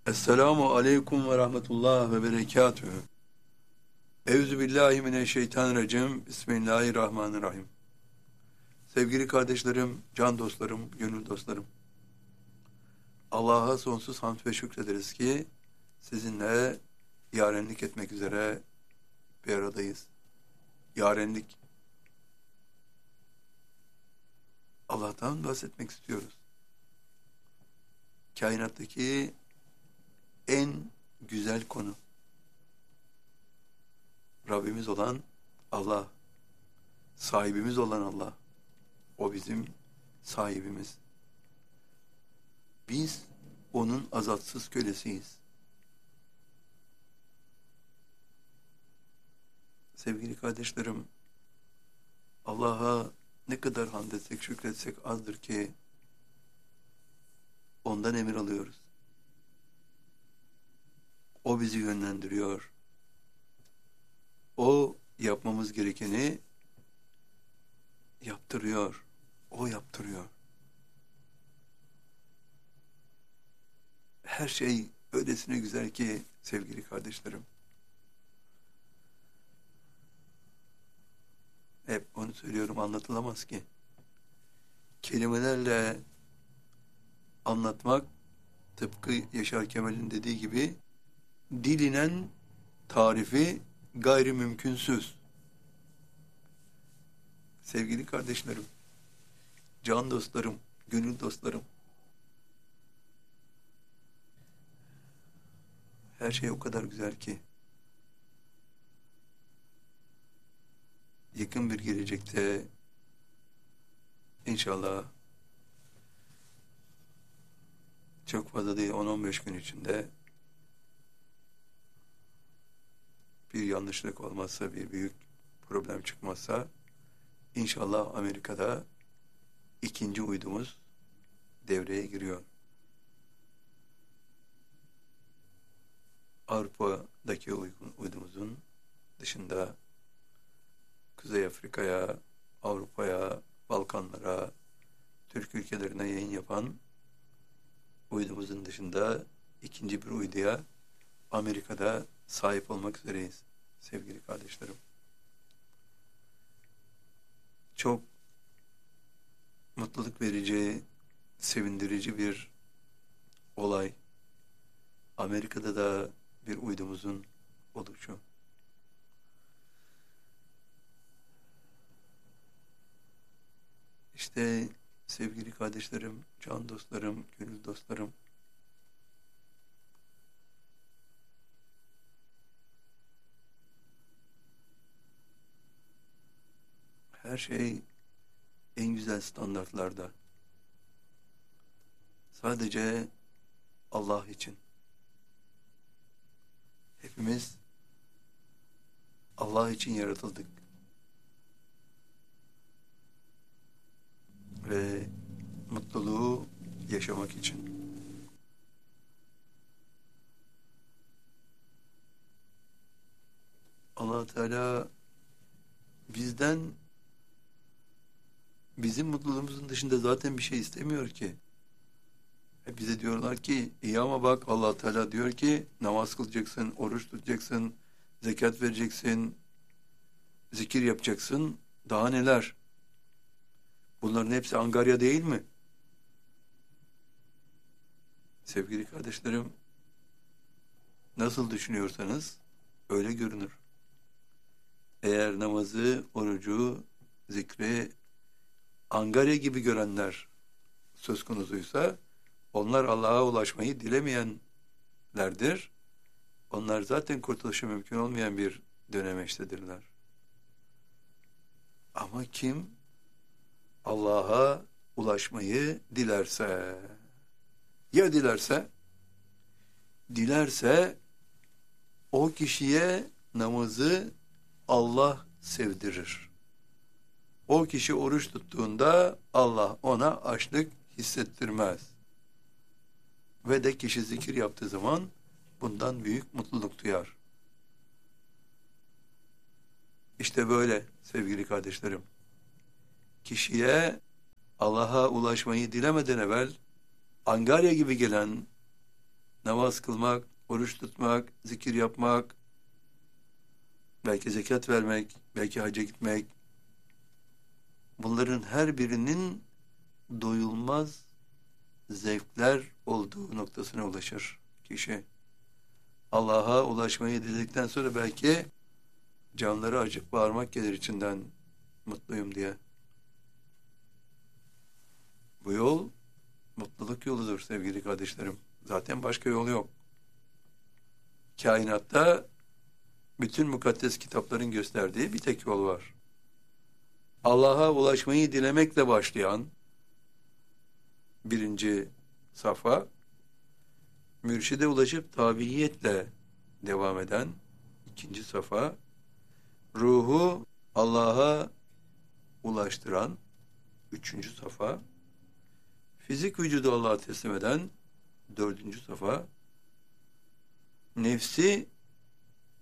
Esselamu aleyküm ve rahmetullah ve berekatühü. Euzu billahi mineşşeytanirracim. Bismillahirrahmanirrahim. Sevgili kardeşlerim, can dostlarım, gönül dostlarım. Allah'a sonsuz hamd ve şükrederiz ki sizinle yarenlik etmek üzere bir aradayız. Yarenlik. Allah'tan bahsetmek istiyoruz. Kainattaki en güzel konu. Rabbimiz olan Allah, sahibimiz olan Allah. O bizim sahibimiz. Biz onun azatsız kölesiyiz. Sevgili kardeşlerim, Allah'a ne kadar hamd etsek, şükretsek azdır ki ondan emir alıyoruz. O bizi yönlendiriyor. O yapmamız gerekeni yaptırıyor. O yaptırıyor. Her şey öylesine güzel ki sevgili kardeşlerim. Hep onu söylüyorum, anlatılamaz ki. Kelimelerle anlatmak tıpkı Yaşar Kemal'in dediği gibi dilinen tarifi gayrimümkünsüz. Sevgili kardeşlerim, can dostlarım, gönül dostlarım, her şey o kadar güzel ki yakın bir gelecekte inşallah çok fazla değil 10-15 gün içinde bir yanlışlık olmazsa, bir büyük problem çıkmazsa inşallah Amerika'da ikinci uydumuz devreye giriyor. Avrupa'daki uydumuzun dışında Kuzey Afrika'ya, Avrupa'ya, Balkanlara, Türk ülkelerine yayın yapan uydumuzun dışında ikinci bir uyduya Amerika'da sahip olmak üzereyiz sevgili kardeşlerim. Çok mutluluk verici, sevindirici bir olay. Amerika'da da bir uydumuzun oluşu. İşte sevgili kardeşlerim, can dostlarım, gönül dostlarım, her şey en güzel standartlarda. Sadece Allah için. Hepimiz Allah için yaratıldık. Ve mutluluğu yaşamak için. Allah Teala bizden bizim mutluluğumuzun dışında zaten bir şey istemiyor ki. Bize diyorlar ki iyi ama bak Allah Teala diyor ki namaz kılacaksın, oruç tutacaksın, zekat vereceksin, zikir yapacaksın. Daha neler? Bunların hepsi angarya değil mi? Sevgili kardeşlerim, nasıl düşünüyorsanız öyle görünür. Eğer namazı, orucu, zikri angarya gibi görenler söz konusuysa onlar Allah'a ulaşmayı dilemeyenlerdir. Onlar zaten kurtuluşu mümkün olmayan bir dönemeçtedirler. Ama kim Allah'a ulaşmayı dilerse, ya dilerse o kişiye namazı Allah sevdirir. O kişi oruç tuttuğunda Allah ona açlık hissettirmez. Ve de kişi zikir yaptığı zaman bundan büyük mutluluk duyar. İşte böyle sevgili kardeşlerim. Kişiye Allah'a ulaşmayı dilemeden evvel angarya gibi gelen namaz kılmak, oruç tutmak, zikir yapmak, belki zekat vermek, belki hacca gitmek, bunların her birinin doyulmaz zevkler olduğu noktasına ulaşır kişi. Allah'a ulaşmayı dedikten sonra belki canları acık bağırmak gelir içinden, mutluyum diye. Bu yol mutluluk yoludur sevgili kardeşlerim. Zaten başka yol yok. Kainatta bütün mukaddes kitapların gösterdiği bir tek yol var. Allah'a ulaşmayı dilemekle başlayan birinci safa, mürşide ulaşıp tabiiyetle devam eden ikinci safa, ruhu Allah'a ulaştıran üçüncü safa, fizik vücudu Allah'a teslim eden dördüncü safa, nefsi